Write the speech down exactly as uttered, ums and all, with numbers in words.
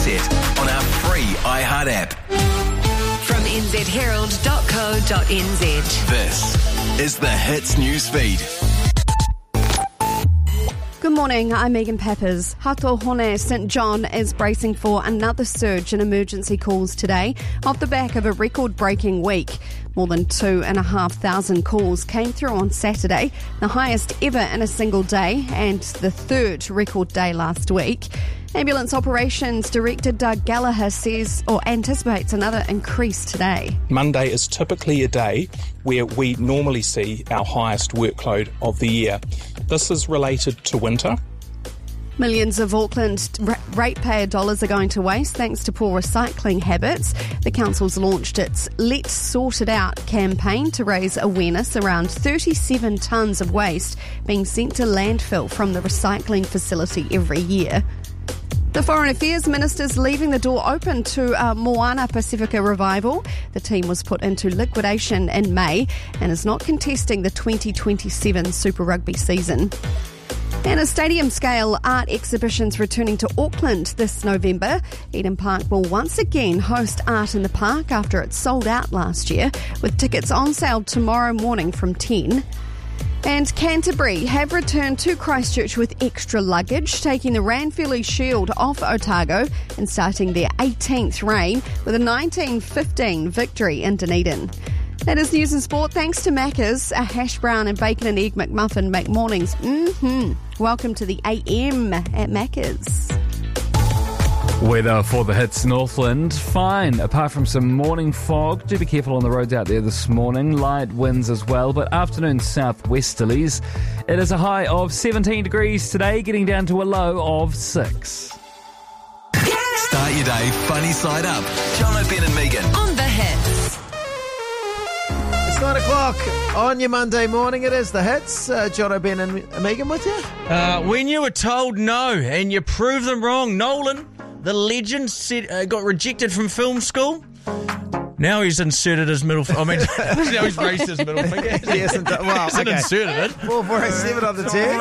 set on our free iHeart app. From n z herald dot co dot n z. This is the Hits News Feed. Good morning, I'm Megan Peppers. Hatohone Saint John is bracing for another surge in emergency calls today off the back of a record-breaking week. More than two and a half thousand calls came through on Saturday, the highest ever in a single day and the third record day last week. Ambulance Operations Director Doug Gallagher says or anticipates another increase today. Monday is typically a day where we normally see our highest workload of the year. This is related to winter. Millions of Auckland ratepayer dollars are going to waste thanks to poor recycling habits. The council's launched its Let's Sort It Out campaign to raise awareness around thirty-seven tonnes of waste being sent to landfill from the recycling facility every year. The Foreign Affairs Minister's leaving the door open to a Moana Pacifica revival. The team was put into liquidation in May and is not contesting the twenty twenty-seven Super Rugby season. And a stadium-scale art exhibition's returning to Auckland this November. Eden Park will once again host Art in the Park after it sold out last year, with tickets on sale tomorrow morning from ten. And Canterbury have returned to Christchurch with extra luggage, taking the Ranfurly Shield off Otago and starting their eighteenth reign with a nineteen fifteen victory in Dunedin. That is news and sport. Thanks to Macca's. A hash brown and bacon and egg McMuffin make mornings. Mm-hmm. Welcome to the A M at Macca's. Weather for the Hits Northland, fine, apart from some morning fog. Do be careful on the roads out there this morning. Light winds as well, but afternoon southwesterlies. It is a high of seventeen degrees today, getting down to a low of six. Start your day funny side up. John O'Brien and Megan. On the Hits. It's nine o'clock on your Monday morning. It is the Hits. Uh, John O'Brien and Megan with you. Uh, when you were told no and you proved them wrong, Nolan, the legend, said, uh, got rejected from film school. Now he's inserted his middle finger. I mean, now he's raised his middle finger. He hasn't done well. He hasn't okay. inserted it. four four eight seven on the text.